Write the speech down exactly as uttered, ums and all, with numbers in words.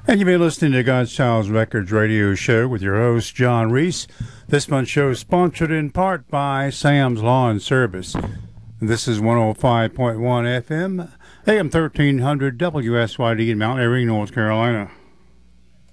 And you've been listening to God's Child's Records radio show with your host, John Reese. This month's show is sponsored in part by Sam's Lawn Service. This is one oh five point one F M, A M thirteen hundred W S Y D in Mount Airy, North Carolina.